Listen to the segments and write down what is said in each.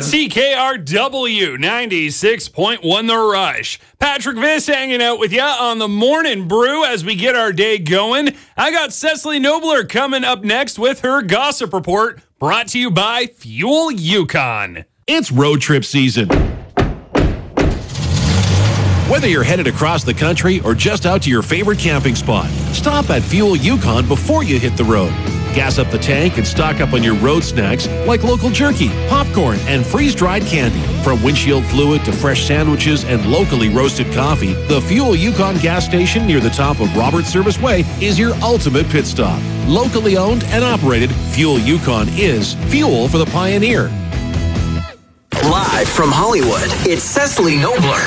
CKRW 96.1 The Rush. Patrick Viss hanging out with you on the Morning Brew as we get our day going. I got Cecily Nobler coming up next with her gossip report, brought to you by Fuel Yukon. It's road trip season. Whether you're headed across the country or just out to your favorite camping spot, stop at Fuel Yukon before you hit the road. Gas up the tank and stock up on your road snacks like local jerky, popcorn, and freeze-dried candy. From windshield fluid to fresh sandwiches and locally roasted coffee, the Fuel Yukon gas station near the top of Roberts Service Way is your ultimate pit stop. Locally owned and operated, Fuel Yukon is fuel for the pioneer. Live from Hollywood, it's Cecily Nobler.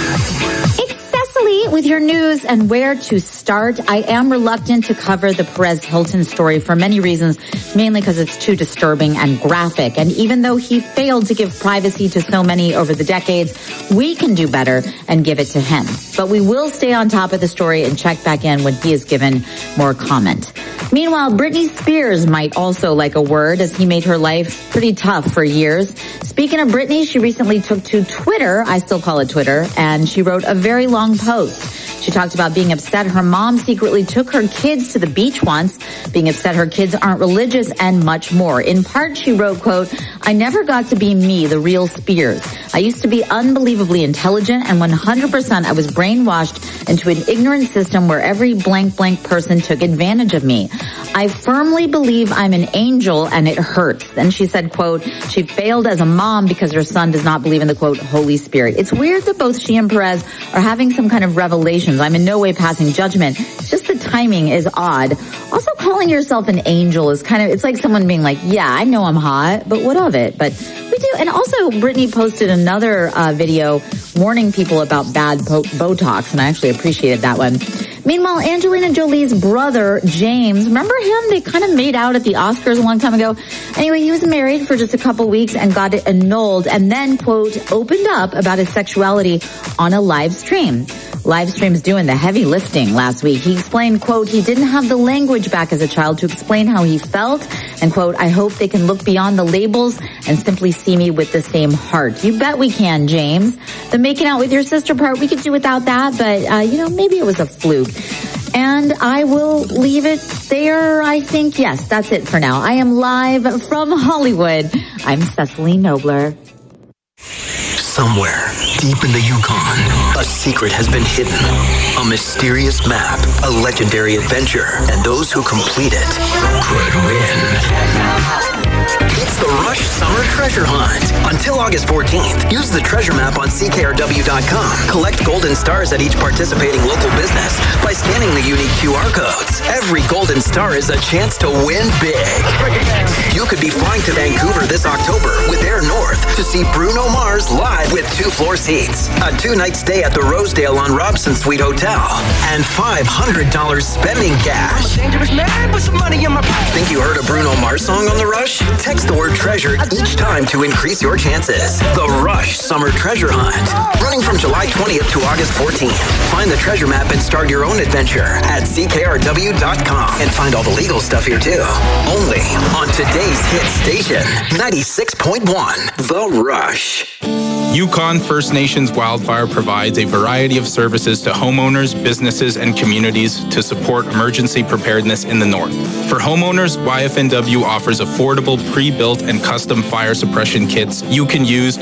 It's Cecily with your news and where to start. I am reluctant to cover the Perez Hilton story for many reasons, mainly because it's too disturbing and graphic. And even though he failed to give privacy to so many over the decades, we can do better and give it to him. But we will stay on top of the story and check back in when he is given more comment. Meanwhile, Britney Spears might also like a word, as he made her life pretty tough for years. Speaking of Britney, she recently took to Twitter, I still call it Twitter, and she wrote a very long post. She talked about being upset her mom secretly took her kids to the beach once, being upset her kids aren't religious, and much more. In part, she wrote, quote, "I never got to be me, the real Spears. I used to be unbelievably intelligent, and 100% I was brainwashed into an ignorant system where every blank person took advantage of me. I firmly believe I'm an angel, and it hurts." Then she said, quote, she failed as a mom because her son does not believe in the, quote, Holy Spirit. It's weird that both she and Perez are having some kind of revelations. I'm in no way passing judgment. It's just the timing is odd. Also, calling yourself an angel is kind of, it's like someone being like, yeah, I know I'm hot, but what of it? But we do. And also, Britney posted another video warning people about bad Botox, and I actually appreciated that one. Meanwhile, Angelina Jolie's brother, James, remember him? They kind of made out at the Oscars a long time ago. Anyway, he was married for just a couple weeks and got it annulled and then, quote, opened up about his sexuality on a live stream. Livestream's doing the heavy lifting last week. He explained, quote, he didn't have the language back as a child to explain how he felt. And, quote, I hope they can look beyond the labels and simply see me with the same heart. You bet we can, James. The making out with your sister part, we could do without that. But, maybe it was a fluke. And I will leave it there, I think. Yes, that's it for now. I am live from Hollywood. I'm Cecily Nobler. Somewhere deep in the Yukon, a secret has been hidden. A mysterious map, a legendary adventure, and those who complete it could win. It's the Rush Summer Treasure Hunt. Until August 14th, use the treasure map on CKRW.com. Collect golden stars at each participating local business by scanning the unique QR codes. Every golden star is a chance to win big. You could be flying to Vancouver this October with Air North to see Bruno Mars live with 2-floor seats, a 2-night stay at the Rosedale on Robson Suite Hotel, and $500 spending cash. I'm a dangerous man with some money in my pocket. Think you heard a Bruno Mars song on The Rush? Text the word treasure each time to increase your chances. The Rush Summer Treasure Hunt, running from July 20th to August 14th. Find the treasure map and start your own adventure at CKRW.com. And find all the legal stuff here too. Only on today's hit station, 96.1 The Rush. Yukon First Nations Wildfire provides a variety of services to homeowners, businesses, and communities to support emergency preparedness in the north. For homeowners, YFNW offers affordable pre-built and custom fire suppression kits you can use